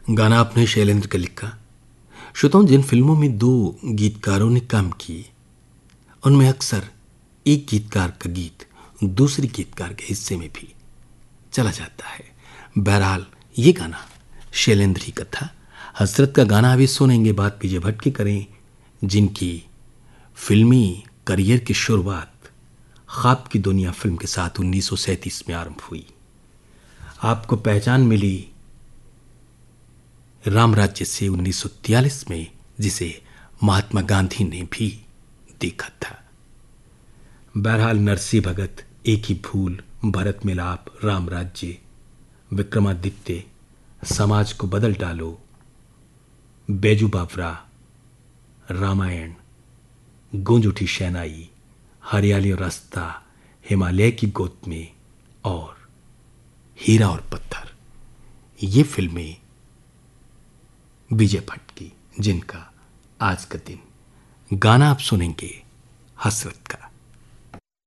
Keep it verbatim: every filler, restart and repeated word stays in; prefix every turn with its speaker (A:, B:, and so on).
A: गाना आपने शैलेंद्र का लिखा। श्रोताओं, जिन फिल्मों में दो गीतकारों ने काम किए उनमें अक्सर एक गीतकार का गीत दूसरे गीतकार के हिस्से में भी चला जाता है। बहरहाल ये गाना शैलेंद्र ही का था। हसरत का गाना अभी सुनेंगे, बात विजय भट्ट की करें, जिनकी फिल्मी करियर की शुरुआत ख्वाब की दुनिया फिल्म के साथ उन्नीस सौ सैंतीस में आरंभ हुई। आपको पहचान मिली राम राज्य से उन्नीस सौ तियालीस में, जिसे महात्मा गांधी ने भी देखा था। बहरहाल नरसिंह भगत, एक ही भूल, भरत मिलाप, राम राज्य, विक्रमादित्य, समाज को बदल डालो, बैजू बावरा, रामायण, गूंज उठी शहनाई, हरियाली और रास्ता, हिमालय की गोद में और हीरा और पत्थर, ये फिल्में विजय भट्ट की, जिनका आज का दिन गाना आप सुनेंगे हसरत का।